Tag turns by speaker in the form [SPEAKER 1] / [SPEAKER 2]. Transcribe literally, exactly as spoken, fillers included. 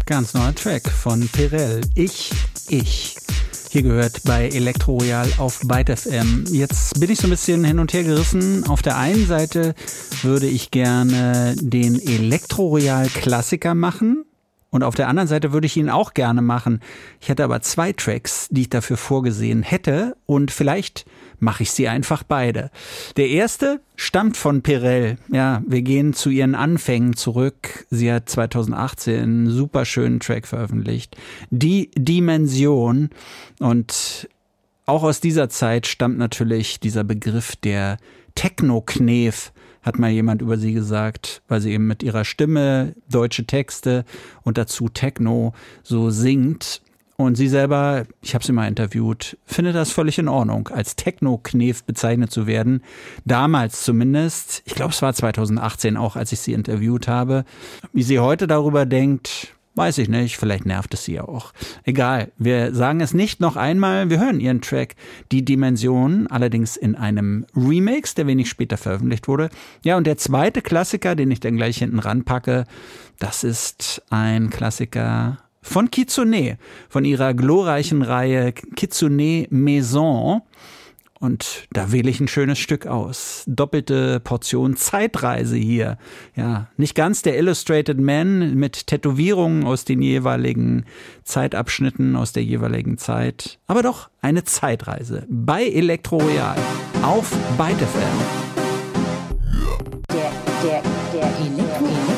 [SPEAKER 1] Ganz neuer Track von Perel. Ich, ich. Hier gehört bei Elektro Royal auf Byte F M. Jetzt bin ich so ein bisschen hin und her gerissen. Auf der einen Seite würde ich gerne den Elektro Royal Klassiker machen. Und auf der anderen Seite würde ich ihn auch gerne machen. Ich hätte aber zwei Tracks, die ich dafür vorgesehen hätte. Und vielleicht mache ich sie einfach beide. Der erste stammt von Perel. Ja, wir gehen zu ihren Anfängen zurück. Sie hat zweitausendachtzehn einen super schönen Track veröffentlicht. Die Dimension. Und auch aus dieser Zeit stammt natürlich dieser Begriff der Techno-Knef, hat mal jemand über sie gesagt, weil sie eben mit ihrer Stimme deutsche Texte und dazu Techno so singt. Und sie selber, ich habe sie mal interviewt, findet das völlig in Ordnung, als Techno-Knef bezeichnet zu werden. Damals zumindest, ich glaube es war zweitausendachtzehn auch, als ich sie interviewt habe. Wie sie heute darüber denkt, weiß ich nicht, vielleicht nervt es sie ja auch. Egal, wir sagen es nicht noch einmal, wir hören ihren Track Die Dimension, allerdings in einem Remix, der wenig später veröffentlicht wurde. Ja, und der zweite Klassiker, den ich dann gleich hinten ranpacke, das ist ein Klassiker von Kitsune, von ihrer glorreichen Reihe Kitsune Maison. Und da wähle ich ein schönes Stück aus. Doppelte Portion Zeitreise hier. Ja, nicht ganz der Illustrated Man mit Tätowierungen aus den jeweiligen Zeitabschnitten, aus der jeweiligen Zeit. Aber doch eine Zeitreise bei Elektro Royal auf Byte F M.
[SPEAKER 2] Der, der, der Elektro